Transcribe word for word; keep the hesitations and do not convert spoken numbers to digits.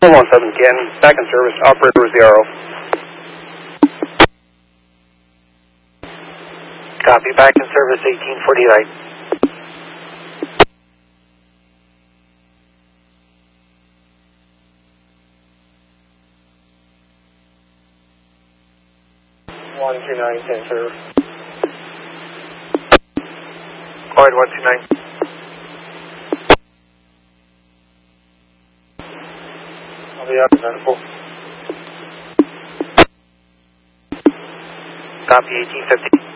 one seven Canton, back in service, operator is the R O. Copy, back in service, eighteen forty light. one two nine, ten serve. Go ahead, one two nine. I'll be up in medical. Copy, eighteen fifty.